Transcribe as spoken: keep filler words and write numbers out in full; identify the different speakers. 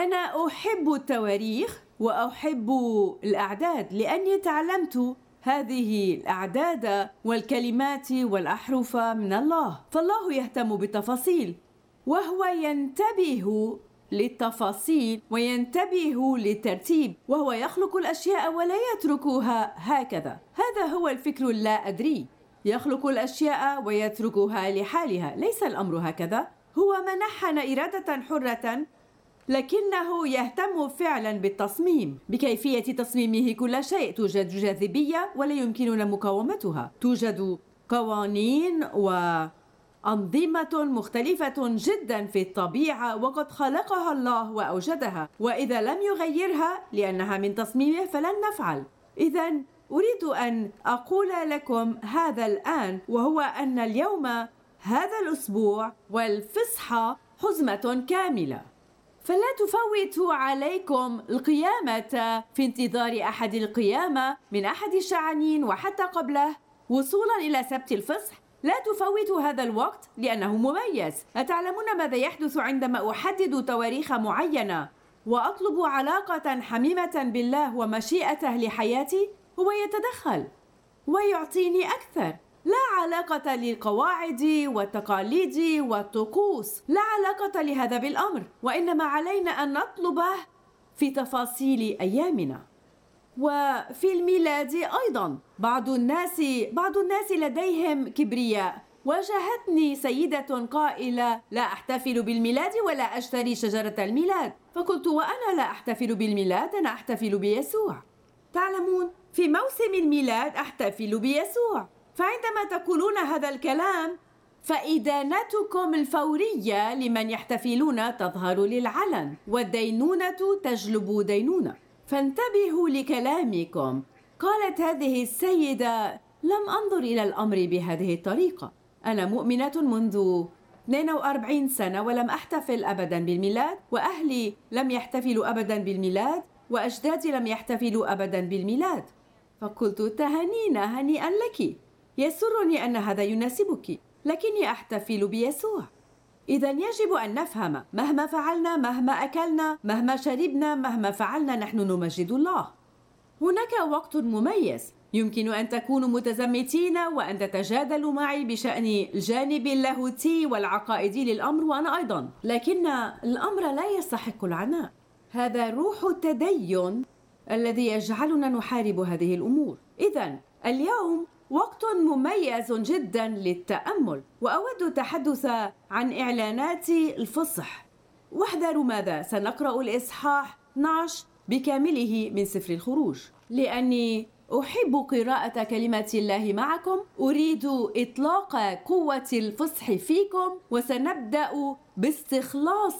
Speaker 1: أنا أحب التواريخ وأحب الأعداد لأني تعلمت هذه الأعداد والكلمات والأحرف من الله، فالله يهتم بالتفاصيل وهو ينتبه للتفاصيل وينتبه للترتيب، وهو يخلق الأشياء ولا يتركها هكذا. هذا هو الفكر اللا أدري، يخلق الأشياء ويتركها لحالها. ليس الأمر هكذا، هو منحنا إرادة حرة، لكنه يهتم فعلا بالتصميم، بكيفية تصميمه كل شيء. توجد جاذبية ولا يمكننا مقاومتها، توجد قوانين وأنظمة مختلفة جدا في الطبيعة وقد خلقها الله وأوجدها، وإذا لم يغيرها لأنها من تصميمه فلن نفعل. إذا أريد أن أقول لكم هذا الآن، وهو أن اليوم هذا الأسبوع والفصحى حزمة كاملة، فلا تفوتوا عليكم القيامة في انتظار أحد القيامة من أحد الشعانين وحتى قبله وصولا إلى سبت الفصح. لا تفوتوا هذا الوقت لأنه مميز. أتعلمون ماذا يحدث عندما أحدد تواريخ معينة وأطلب علاقة حميمة بالله ومشيئته لحياتي؟ هو يتدخل ويعطيني أكثر. لا علاقة للقواعد والتقاليد والطقوس، لا علاقة لهذا بالأمر، وإنما علينا أن نطلبه في تفاصيل أيامنا. وفي الميلاد أيضا بعض الناس بعض الناس لديهم كبرياء. واجهتني سيدة قائلة: لا أحتفل بالميلاد ولا أشتري شجرة الميلاد. فقلت: وأنا لا أحتفل بالميلاد، أنا أحتفل بيسوع. تعلمون، في موسم الميلاد أحتفل بيسوع. فعندما تقولون هذا الكلام فإدانتكم الفورية لمن يحتفلون تظهر للعلن، والدينونة تجلب دينونة. فانتبهوا لكلامكم. قالت هذه السيدة: لم أنظر إلى الأمر بهذه الطريقة، أنا مؤمنة منذ اثنين وأربعين سنة ولم أحتفل أبدا بالميلاد، وأهلي لم يحتفلوا أبدا بالميلاد، وأجدادي لم يحتفلوا أبدا بالميلاد. فقلت: تهانينا، هنيئا لك، يسرني أن هذا يناسبك، لكني أحتفل بيسوع. إذا يجب أن نفهم، مهما فعلنا، مهما أكلنا، مهما شربنا، مهما فعلنا، نحن نمجد الله. هناك وقت مميز يمكن أن تكونوا متزمتين وأن تتجادلوا معي بشأن الجانب اللاهوتي والعقائدي للأمر، وأنا أيضا، لكن الأمر لا يستحق العناء. هذا روح التدين الذي يجعلنا نحارب هذه الأمور. إذن اليوم وقت مميز جدا للتأمل، وأود التحدث عن إعلانات الفصح. واحذروا ماذا؟ سنقرأ الإصحاح اثنا عشر بكامله من سفر الخروج، لأني أحب قراءة كلمة الله معكم، أريد إطلاق قوة الفصح فيكم، وسنبدأ باستخلاص